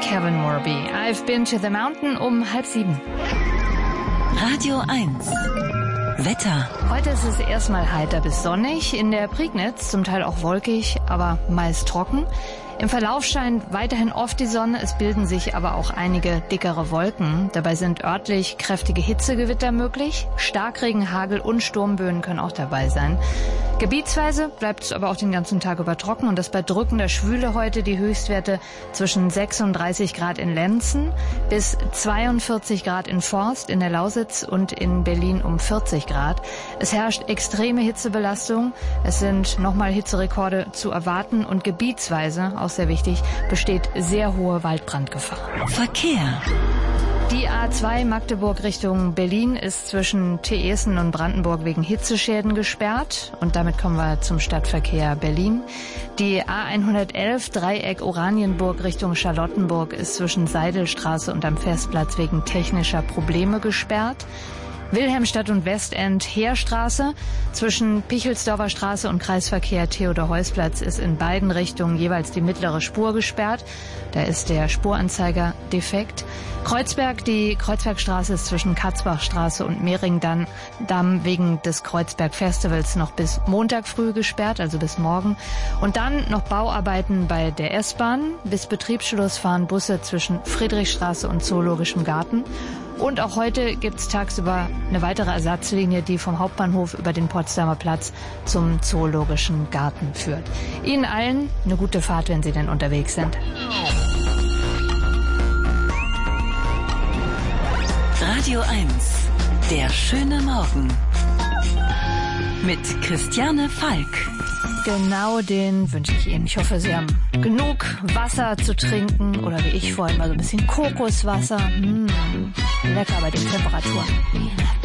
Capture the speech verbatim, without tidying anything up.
Kevin Morby. I've been to the mountain um halb sieben. Radio eins. Wetter. Heute ist es erstmal heiter bis sonnig, in der Prignitz zum Teil auch wolkig, aber meist trocken. Im Verlauf scheint weiterhin oft die Sonne, es bilden sich aber auch einige dickere Wolken. Dabei sind örtlich kräftige Hitzegewitter möglich. Starkregen, Hagel und Sturmböen können auch dabei sein. Gebietsweise bleibt es aber auch den ganzen Tag über trocken und das bei drückender Schwüle heute die Höchstwerte zwischen sechsunddreißig Grad in Lenzen bis zweiundvierzig Grad in Forst, in der Lausitz und in Berlin um vierzig Grad. Es herrscht extreme Hitzebelastung. Es sind nochmal Hitzerekorde zu erwarten und gebietsweise, auch sehr wichtig, besteht sehr hohe Waldbrandgefahr. Verkehr. Die A zwei Magdeburg Richtung Berlin ist zwischen Teeßen und Brandenburg wegen Hitzeschäden gesperrt. Und damit kommen wir zum Stadtverkehr Berlin. Die A hundertelf Dreieck Oranienburg Richtung Charlottenburg ist zwischen Seidelstraße und am Festplatz wegen technischer Probleme gesperrt. Wilhelmstadt und Westend Heerstraße zwischen Pichelsdorfer Straße und Kreisverkehr Theodor-Heuss-Platz ist in beiden Richtungen jeweils die mittlere Spur gesperrt. Da ist der Spuranzeiger defekt. Kreuzberg, die Kreuzbergstraße ist zwischen Katzbachstraße und Mehringdamm wegen des Kreuzberg-Festivals noch bis Montag früh gesperrt, also bis morgen. Und dann noch Bauarbeiten bei der S-Bahn. Bis Betriebsschluss fahren Busse zwischen Friedrichstraße und Zoologischem Garten. Und auch heute gibt's tagsüber eine weitere Ersatzlinie, die vom Hauptbahnhof über den Potsdamer Platz zum Zoologischen Garten führt. Ihnen allen eine gute Fahrt, wenn Sie denn unterwegs sind. Radio eins. Der schöne Morgen. Mit Christiane Falk. Genau den wünsche ich Ihnen. Ich hoffe, Sie haben genug Wasser zu trinken oder wie ich vorhin mal so ein bisschen Kokoswasser. Mmh, lecker bei den Temperaturen.